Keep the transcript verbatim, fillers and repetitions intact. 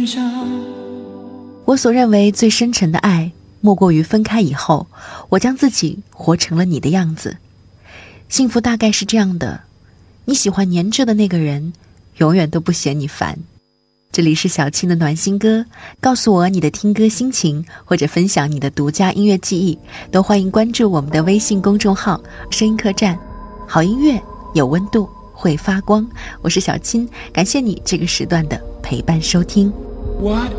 身上。 我所认为最深沉的爱，莫过于分开以后，我将自己活成了你的样子。幸福大概是这样的，你喜欢黏着的那个人，永远都不嫌你烦。这里是小青的暖心歌，告诉我你的听歌心情，或者分享你的独家音乐记忆，都欢迎关注我们的微信公众号声音客栈。好音乐有温度，会发光。我是小青，感谢你这个时段的陪伴收听。 What